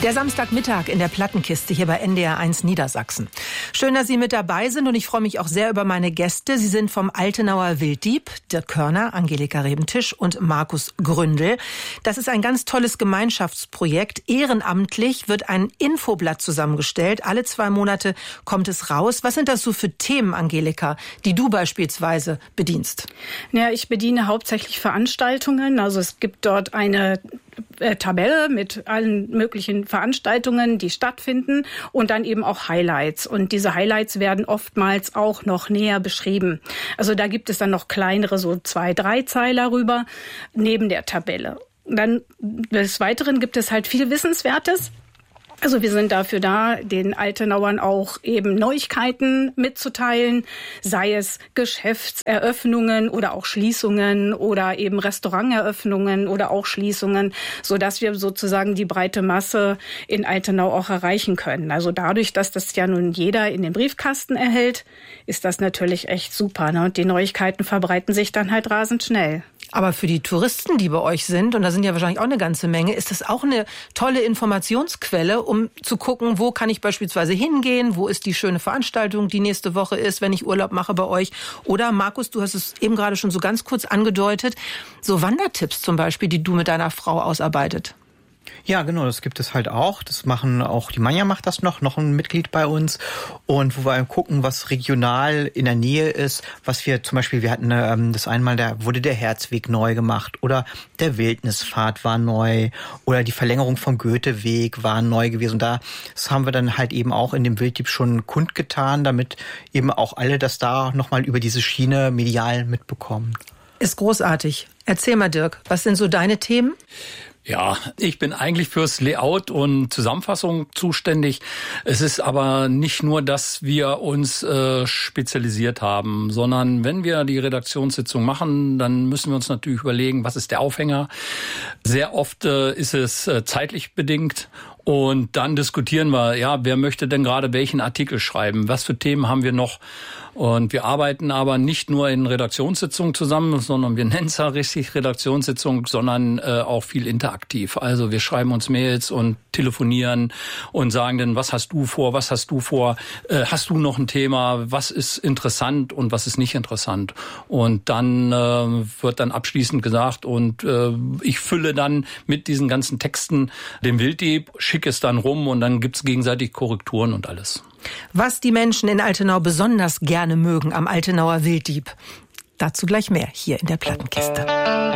Der Samstagmittag in der Plattenkiste hier bei NDR1 Niedersachsen. Schön, dass Sie mit dabei sind und ich freue mich auch sehr über meine Gäste. Sie sind vom Altenauer Wilddieb, Dirk Körner, Angelika Rebentisch und Markus Gründel. Das ist ein ganz tolles Gemeinschaftsprojekt. Ehrenamtlich wird ein Infoblatt zusammengestellt. Alle 2 Monate kommt es raus. Was sind das so für Themen, Angelika, die du beispielsweise bedienst? Ja, ich bediene hauptsächlich Veranstaltungen. Also es gibt dort eine Tabelle mit allen möglichen Veranstaltungen, die stattfinden und dann eben auch Highlights. Und diese Highlights werden oftmals auch noch näher beschrieben. Also da gibt es dann noch kleinere, so 2, 3 Zeiler rüber, neben der Tabelle. Dann des Weiteren gibt es halt viel Wissenswertes. Also wir sind dafür da, den Altenauern auch eben Neuigkeiten mitzuteilen, sei es Geschäftseröffnungen oder auch Schließungen oder eben Restauranteröffnungen oder auch Schließungen, sodass wir sozusagen die breite Masse in Altenau auch erreichen können. Also dadurch, dass das ja nun jeder in den Briefkasten erhält, ist das natürlich echt super, ne? Und die Neuigkeiten verbreiten sich dann halt rasend schnell. Aber für die Touristen, die bei euch sind, und da sind ja wahrscheinlich auch eine ganze Menge, ist das auch eine tolle Informationsquelle, um zu gucken, wo kann ich beispielsweise hingehen, wo ist die schöne Veranstaltung, die nächste Woche ist, wenn ich Urlaub mache bei euch. Oder Markus, du hast es eben gerade schon so ganz kurz angedeutet, so Wandertipps zum Beispiel, die du mit deiner Frau ausarbeitet. Ja, genau, das gibt es halt auch. Das machen auch, die Manja macht das noch ein Mitglied bei uns. Und wo wir gucken, was regional in der Nähe ist, was wir zum Beispiel, wir hatten das einmal, da wurde der Herzweg neu gemacht oder der Wildnispfad war neu oder die Verlängerung vom Goetheweg war neu gewesen. Und das haben wir dann halt eben auch in dem Wilddieb schon kundgetan, damit eben auch alle das da nochmal über diese Schiene medial mitbekommen. Ist großartig. Erzähl mal, Dirk, was sind so deine Themen? Ja, ich bin eigentlich fürs Layout und Zusammenfassung zuständig. Es ist aber nicht nur, dass wir uns spezialisiert haben, sondern wenn wir die Redaktionssitzung machen, dann müssen wir uns natürlich überlegen, was ist der Aufhänger. Sehr oft ist es zeitlich bedingt. Und dann diskutieren wir, ja, wer möchte denn gerade welchen Artikel schreiben? Was für Themen haben wir noch? Und wir arbeiten aber nicht nur in Redaktionssitzungen zusammen, sondern wir nennen es ja richtig Redaktionssitzung, sondern auch viel interaktiv. Also wir schreiben uns Mails und telefonieren und sagen dann, was hast du vor, hast du noch ein Thema, was ist interessant und was ist nicht interessant. Und dann wird dann abschließend gesagt und ich fülle dann mit diesen ganzen Texten den Wilddieb, schicke es dann rum und dann gibt's gegenseitig Korrekturen und alles. Was die Menschen in Altenau besonders gerne mögen am Altenauer Wilddieb, dazu gleich mehr hier in der Plattenkiste.